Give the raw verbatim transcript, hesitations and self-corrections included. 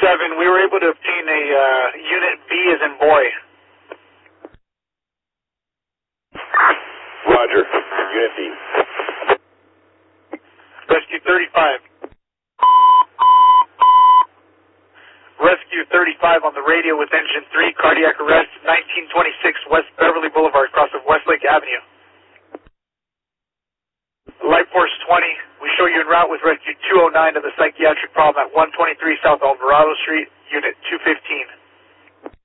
seven, we were able to obtain a uh, unit B as in boy. Roger. Unit B. Rescue thirty-five. Rescue thirty-five on the radio with engine three, cardiac arrest, nineteen twenty-six West Beverly Boulevard, across of Westlake Avenue. Light Force twenty, we show you en route with Rescue two oh nine to the psychiatric problem at one twenty-three South Alvarado Street, Unit two fifty.